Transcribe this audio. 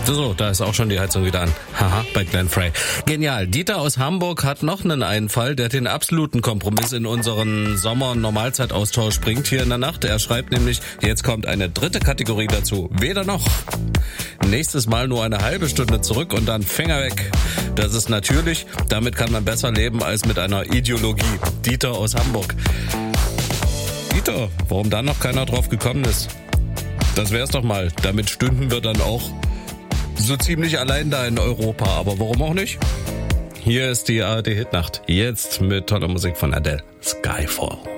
So, da ist auch schon die Heizung wieder an. Haha, bei Glenn Frey. Genial. Dieter aus Hamburg hat noch einen Einfall, der den absoluten Kompromiss in unseren Sommer-Normalzeitaustausch bringt hier in der Nacht. Er schreibt nämlich, jetzt kommt eine dritte Kategorie dazu. Weder noch. Nächstes Mal nur eine halbe Stunde zurück und dann Finger weg. Das ist natürlich, damit kann man besser leben als mit einer Ideologie. Dieter aus Hamburg. Dieter, warum da noch keiner drauf gekommen ist? Das wär's doch mal. Damit stünden wir dann auch so ziemlich allein da in Europa, aber warum auch nicht? Hier ist die ARD Hitnacht. Jetzt mit toller Musik von Adele. Skyfall.